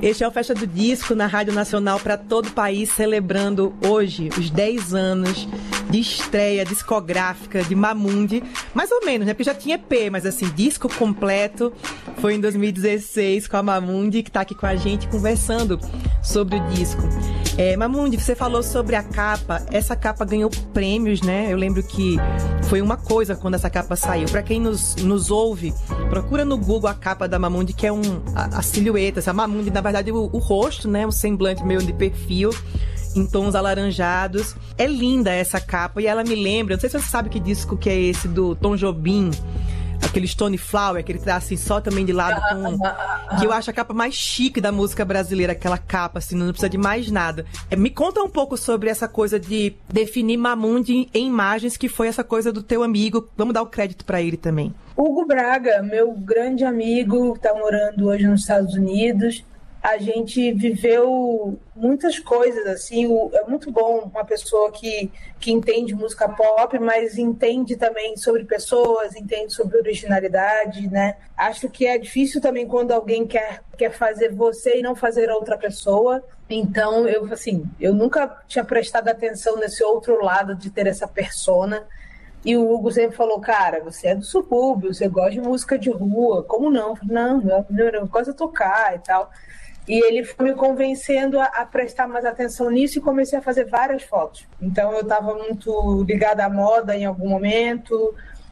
Este é o Festa do Disco na Rádio Nacional para todo o país, celebrando hoje os 10 anos de estreia discográfica de Mamundi. Mais ou menos, né? Porque já tinha EP, mas assim, disco completo foi em 2016 com a Mamundi, que está aqui com a gente conversando sobre o disco. Mamundi, você falou sobre a capa. Essa capa ganhou prêmios, né? Eu lembro que foi uma coisa quando essa capa saiu. Para quem nos ouve, procura no Google a capa da Mamundi, que é a silhueta. A Mamundi, na verdade, o rosto, né? Um semblante meio de perfil, em tons alaranjados. É linda essa capa e ela me lembra, não sei se você sabe que disco que é esse do Tom Jobim, aquele Stone Flower, que ele tá assim só também de lado que eu acho a capa mais chique da música brasileira, aquela capa assim, não precisa de mais nada. Me conta um pouco sobre essa coisa de definir Mamundi em imagens, que foi essa coisa do teu amigo. Vamos dar o crédito pra ele também. Hugo Braga, meu grande amigo, que tá morando hoje nos Estados Unidos. A gente viveu muitas coisas, assim, é muito bom uma pessoa que entende música pop, mas entende também sobre pessoas, entende sobre originalidade, né? Acho que é difícil também quando alguém quer fazer você e não fazer outra pessoa. Então, eu nunca tinha prestado atenção nesse outro lado de ter essa persona. E o Hugo sempre falou, cara, você é do subúrbio, você gosta de música de rua, como não? Eu falei, não, eu gosto de tocar e tal. E ele foi me convencendo a prestar mais atenção nisso e comecei a fazer várias fotos. Então eu estava muito ligada à moda em algum momento,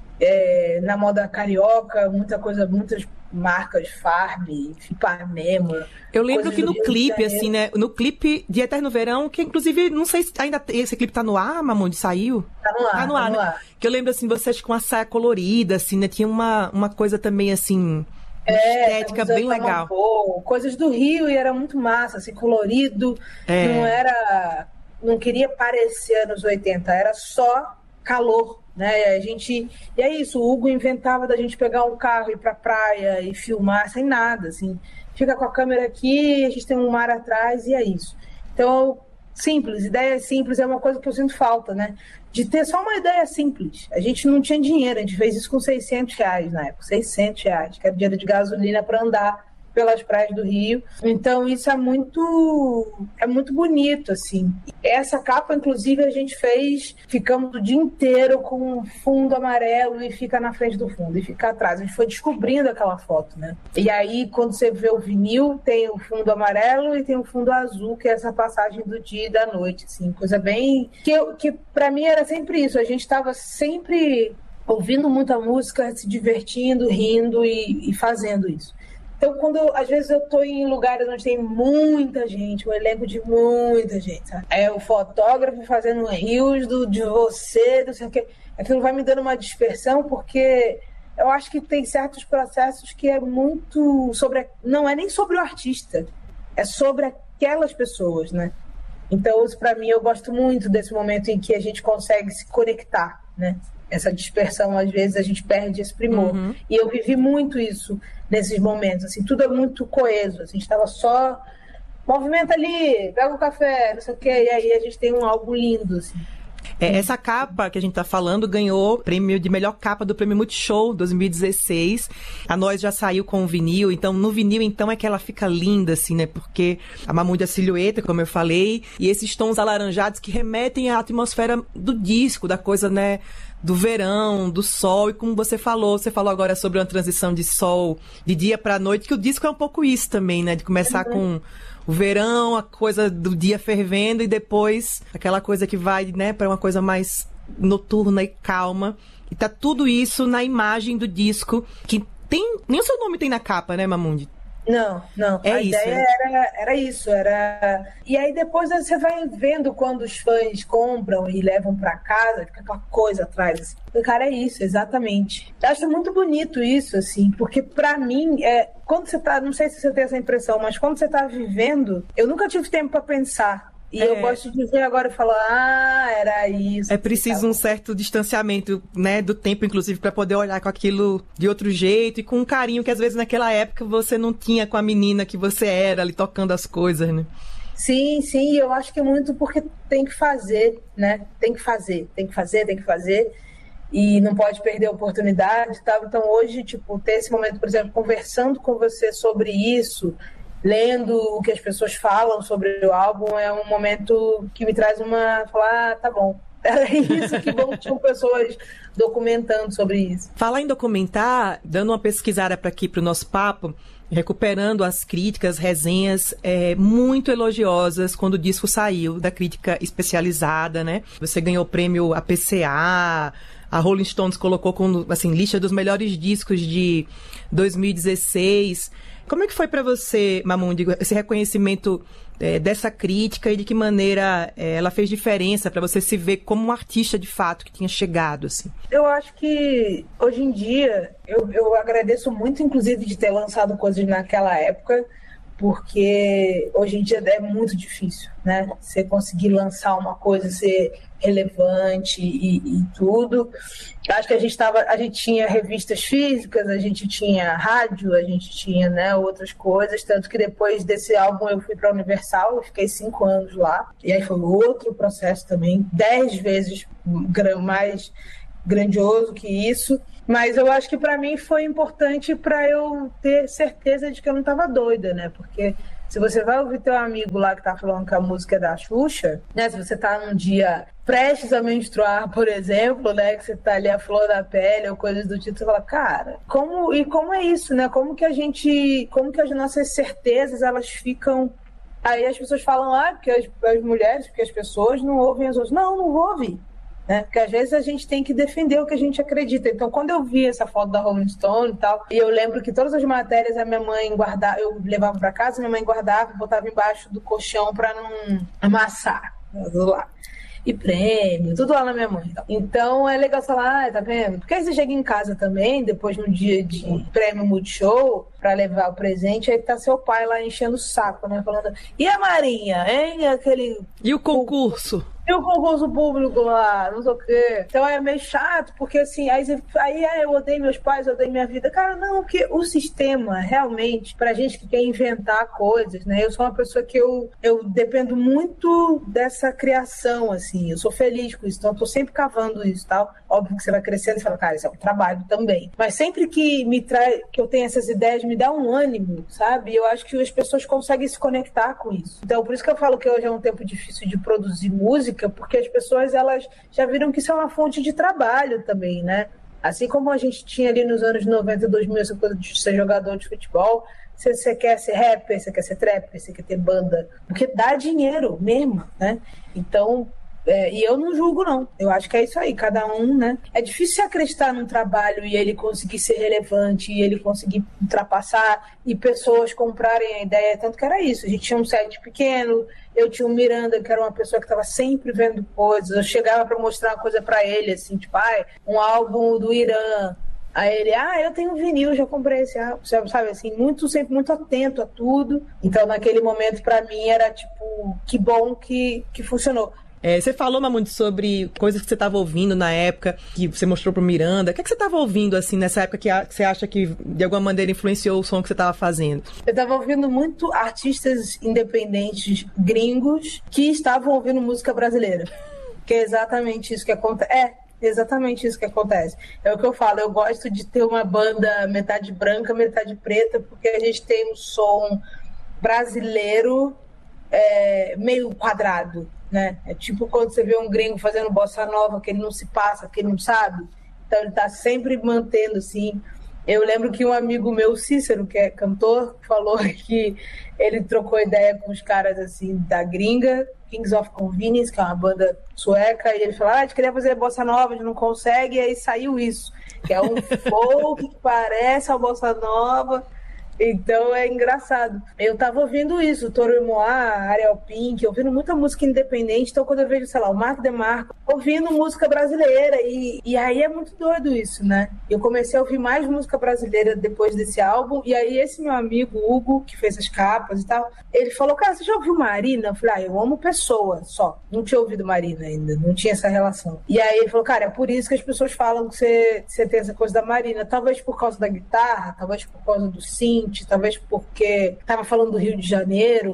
na moda carioca, muitas marcas, Farm, Ipanema. Eu lembro que no clipe, assim, né? No clipe de Eterno Verão, que inclusive, não sei se ainda esse clipe tá no ar, Mamundi, saiu? Tá no ar, né? Que eu lembro, assim, vocês com a saia colorida, assim, né? Tinha uma coisa também, assim, estética bem legal. Coisas do Rio, e era muito massa, assim, colorido. Não queria parecer anos 80, era só calor, né? E é isso, o Hugo inventava da gente pegar um carro, ir pra praia e filmar sem nada, assim. Fica com a câmera aqui, a gente tem um mar atrás e é isso. Então, ideias simples é uma coisa que eu sinto falta, né? De ter só uma ideia simples. A gente não tinha dinheiro, a gente fez isso com R$600 na época, R$600, que era dinheiro de gasolina para andar pelas praias do Rio. Então isso é muito bonito, assim. Essa capa, inclusive, a gente ficamos o dia inteiro com um fundo amarelo e fica na frente do fundo e fica atrás. A gente foi descobrindo aquela foto, né? E aí, quando você vê o vinil, tem o fundo amarelo e tem o fundo azul, que é essa passagem do dia e da noite, assim, coisa bem... Que pra mim era sempre isso, a gente estava sempre ouvindo muita música, se divertindo, rindo e fazendo isso. Então, às vezes eu tô em lugares onde tem muita gente, um elenco de muita gente, sabe? É o fotógrafo fazendo rios de você, não sei o quê. Aquilo vai me dando uma dispersão, porque eu acho que tem certos processos que é muito não é nem sobre o artista, é sobre aquelas pessoas, né? Então, isso pra mim, eu gosto muito desse momento em que a gente consegue se conectar, né? Essa dispersão, às vezes, a gente perde esse primor. Uhum. E eu vivi muito isso nesses momentos, assim, tudo é muito coeso, assim, a gente estava só, movimenta ali, pega um café, não sei o quê, e aí a gente tem um álbum lindo, assim. Essa capa que a gente tá falando ganhou o prêmio de melhor capa do Prêmio Multishow 2016. A Nós já saiu com o vinil, então no vinil então é que ela fica linda, assim, né? Porque a Mamundi é a silhueta, como eu falei, e esses tons alaranjados que remetem à atmosfera do disco, da coisa, né? Do verão, do sol, e como você falou agora sobre uma transição de sol, de dia pra noite, que o disco é um pouco isso também, né? De começar com o verão, a coisa do dia fervendo, e depois aquela coisa que vai, né, pra uma coisa mais noturna e calma. E tá tudo isso na imagem do disco, que tem... Nem o seu nome tem na capa, né, Mamundi? Não. A ideia era isso. E aí depois você vai vendo quando os fãs compram e levam pra casa, fica aquela coisa atrás. Assim. Cara, é isso, exatamente. Eu acho muito bonito isso, assim, porque pra mim, quando você tá, não sei se você tem essa impressão, mas quando você tá vivendo, eu nunca tive tempo pra pensar. E eu gosto de ver agora e falar, era isso. É preciso um certo distanciamento, né, do tempo, inclusive, para poder olhar com aquilo de outro jeito e com um carinho que, às vezes, naquela época você não tinha com a menina que você era ali tocando as coisas, né? Sim, eu acho que é muito porque tem que fazer, né? Tem que fazer. E não pode perder a oportunidade e tal. Então, hoje, tipo, ter esse momento, por exemplo, conversando com você sobre isso, lendo o que as pessoas falam sobre o álbum, é um momento que me traz falar, tá bom. Era isso, que bom que tinham pessoas documentando sobre isso. Falar em documentar, dando uma pesquisada para aqui, para o nosso papo, recuperando as críticas, resenhas muito elogiosas quando o disco saiu da crítica especializada, né? Você ganhou o prêmio APCA, a Rolling Stones colocou como, assim, lista dos melhores discos de 2016. Como é que foi para você, Mamundi, esse reconhecimento dessa crítica e de que maneira ela fez diferença para você se ver como um artista de fato que tinha chegado, assim? Eu acho que hoje em dia eu agradeço muito, inclusive, de ter lançado coisas naquela época, porque hoje em dia é muito difícil, né? Você conseguir lançar uma coisa, ser relevante e tudo. Acho que a gente tinha revistas físicas, a gente tinha rádio, a gente tinha, né, outras coisas, tanto que depois desse álbum eu fui para a Universal, eu fiquei 5 anos lá, e aí foi outro processo também, 10 vezes mais grandioso que isso. Mas eu acho que para mim foi importante para eu ter certeza de que eu não estava doida, né? Porque se você vai ouvir teu amigo lá que tá falando que a música é da Xuxa, né? Se você tá num dia prestes a menstruar, por exemplo, né? Que você tá ali a flor da pele ou coisas do tipo, você fala, cara, como é isso, né? Como que as nossas certezas, elas ficam... Aí as pessoas falam, porque as mulheres, porque as pessoas não ouvem as outras. Não vou ouvir. Né? Porque às vezes a gente tem que defender o que a gente acredita. Então, quando eu vi essa foto da Rolling Stone e tal, e eu lembro que todas as matérias a minha mãe guardava, eu levava para casa, minha mãe guardava e botava embaixo do colchão para não amassar. Tudo lá. E prêmio, tudo lá na minha mãe. Então é legal falar, tá vendo? Porque aí você chega em casa também, depois no dia de prêmio Multishow, pra levar o presente, aí tá seu pai lá enchendo o saco, né? Falando, e a Marinha, hein? E o concurso? E o concurso público lá, não sei o quê. Então é meio chato, porque assim, aí eu odeio meus pais, eu odeio minha vida. Cara, não, porque o sistema, realmente, pra gente que quer inventar coisas, né? Eu sou uma pessoa que eu dependo muito dessa criação, assim. Eu sou feliz com isso, então eu tô sempre cavando isso e tal. Óbvio que você vai crescendo e fala, cara, isso é um trabalho também. Mas sempre que que eu tenho essas ideias, me dá um ânimo, sabe? Eu acho que as pessoas conseguem se conectar com isso. Então, por isso que eu falo que hoje é um tempo difícil de produzir música, porque as pessoas, elas já viram que isso é uma fonte de trabalho também, né? Assim como a gente tinha ali nos anos 90, 2000, essa coisa de ser jogador de futebol, você quer ser rapper, você quer ser trapper, você quer ter banda, porque dá dinheiro mesmo, né? Então, e eu não julgo, não. Eu acho que é isso aí, cada um, né? É difícil acreditar num trabalho e ele conseguir ser relevante, e ele conseguir ultrapassar, e pessoas comprarem a ideia, tanto que era isso. A gente tinha um site pequeno, eu tinha o Miranda, que era uma pessoa que estava sempre vendo coisas, eu chegava para mostrar uma coisa para ele, assim, tipo, um álbum do Irã. Aí ele, eu tenho um vinil, já comprei esse álbum, sabe, assim, sempre muito atento a tudo. Então, naquele momento, para mim, era tipo, que bom que funcionou. Você falou, Mamundi, sobre coisas que você estava ouvindo na época, que você mostrou pro Miranda. O que você estava ouvindo, assim, nessa época que você acha que, de alguma maneira, influenciou o som que você estava fazendo? Eu estava ouvindo muito artistas independentes gringos que estavam ouvindo música brasileira. Que é exatamente isso que acontece. Exatamente isso que acontece. É o que eu falo, eu gosto de ter uma banda metade branca, metade preta, porque a gente tem um som brasileiro meio quadrado, né? É tipo quando você vê um gringo fazendo bossa nova, que ele não se passa, que ele não sabe. Então ele tá sempre mantendo, assim. Eu lembro que um amigo meu, Cícero, que é cantor, falou que ele trocou ideia com os caras, assim, da gringa, Kings of Convenience, que é uma banda sueca, e ele falou, a gente queria fazer bossa nova, a gente não consegue, e aí saiu isso, que é um folk que parece a bossa nova. Então é engraçado. Eu tava ouvindo isso, Toro e Moá, Ariel Pink, ouvindo muita música independente. Então quando eu vejo, sei lá, o Mark DeMarco ouvindo música brasileira, e aí é muito doido isso, né? Eu comecei a ouvir mais música brasileira depois desse álbum, e aí esse meu amigo Hugo, que fez as capas e tal, ele falou, cara, você já ouviu Marina? Eu falei, eu amo Pessoa só, não tinha ouvido Marina ainda, não tinha essa relação. E aí ele falou, cara, é por isso que as pessoas falam que você tem essa coisa da Marina, talvez por causa da guitarra, talvez por causa do synth, talvez porque estava falando do Rio de Janeiro,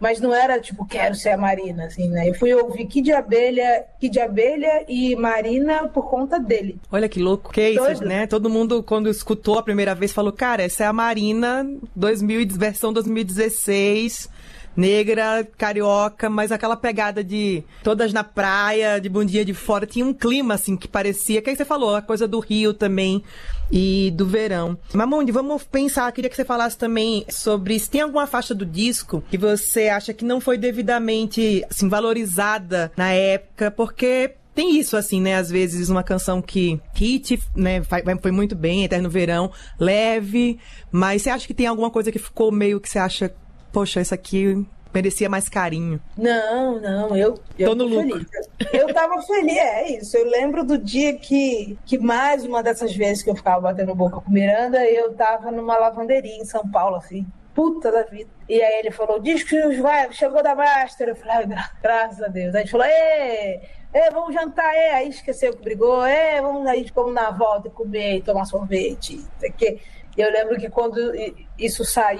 mas não era tipo, quero ser a Marina, assim, né? Eu fui ouvir Kid de Abelha e Marina por conta dele. Olha que louco, que é isso, né? Todo mundo, quando escutou a primeira vez, falou, cara, essa é a Marina versão 2016, negra, carioca, mas aquela pegada de todas na praia, de bundinha de fora, tinha um clima, assim, que parecia, que aí você falou, a coisa do Rio também e do verão. Mamundi, vamos pensar, queria que você falasse também sobre se tem alguma faixa do disco que você acha que não foi devidamente, assim, valorizada na época, porque tem isso, assim, né? Às vezes uma canção que hit, né? Foi muito bem, Eterno Verão, leve, mas você acha que tem alguma coisa que ficou meio que você acha, poxa, isso aqui merecia mais carinho? Não, eu tô no lucro. Feliz. Eu tava feliz, é isso. Eu lembro do dia que mais uma dessas vezes que eu ficava batendo boca com Miranda, eu tava numa lavanderia em São Paulo, assim, puta da vida. E aí ele falou, diz que chegou da Master. Eu falei, graças a Deus. Aí ele falou, vamos jantar, aí esqueceu que brigou, vamos aí como na volta e comer e tomar sorvete. E eu lembro que quando isso saiu,